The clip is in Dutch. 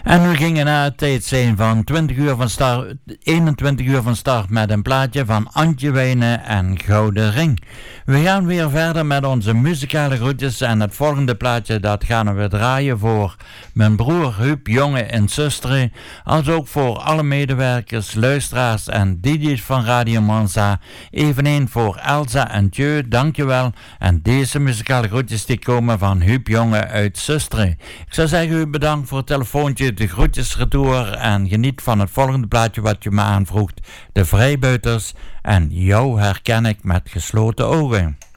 En we gingen na het tijdstip van 21 uur van start met een plaatje van Antje Wijnen en Gouden Ring. We gaan weer verder met onze muzikale groetjes en het volgende plaatje dat gaan we draaien voor mijn broer Huub Jonge in Susteren, als ook voor alle medewerkers, luisteraars en DJ's van Radio Monza, eveneens voor Elsa en Tjeu, dankjewel. En deze muzikale groetjes die komen van Huub Jonge uit Susteren. Ik zou zeggen u bedankt voor het telefoontje, de groetjes retour en geniet van het volgende plaatje wat je me aanvroegt, de Vrijbuiters en jou herken ik met gesloten ogen.